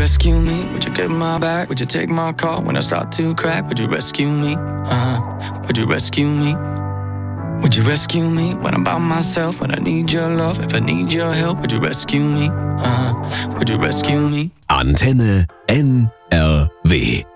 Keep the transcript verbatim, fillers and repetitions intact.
rescue me? Would you get my back? Would you take my call when I start to crack? Would you rescue me? Uh-huh. Would you rescue me? Would you rescue me when I'm by myself? When I need your love, if I need your help, would you rescue me? Uh-huh. Would you rescue me? Antenne N R W.